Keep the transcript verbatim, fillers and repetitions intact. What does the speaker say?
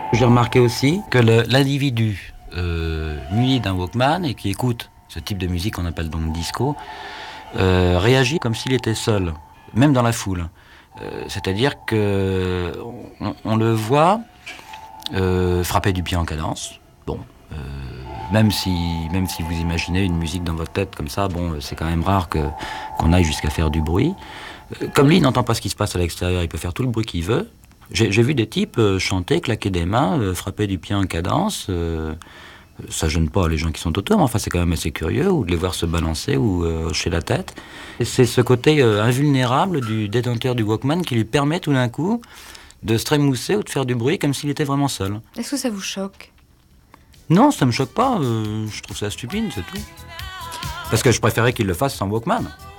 J'ai remarqué aussi que le- l'individu euh, muni d'un Walkman et qui écoute ce type de musique qu'on appelle donc disco, euh, réagit comme s'il était seul, même dans la foule. Euh, c'est-à-dire que on, on le voit euh, frapper du pied en cadence. Bon, euh, même si, même si vous imaginez une musique dans votre tête comme ça, bon, c'est quand même rare que, qu'on aille jusqu'à faire du bruit. Euh, comme lui, il n'entend pas ce qui se passe à l'extérieur, il peut faire tout le bruit qu'il veut. J'ai, j'ai vu des types euh, chanter, claquer des mains, euh, frapper du pied en cadence. Euh, ça gêne pas les gens qui sont autour, mais enfin c'est quand même assez curieux, ou de les voir se balancer ou euh, hocher la tête. Et c'est ce côté euh, invulnérable du détenteur du Walkman qui lui permet tout d'un coup de se trémousser ou de faire du bruit comme s'il était vraiment seul. Est-ce que ça vous choque? Non, ça me choque pas, euh, je trouve ça stupide, c'est tout. Parce que je préférais qu'il le fasse sans Walkman.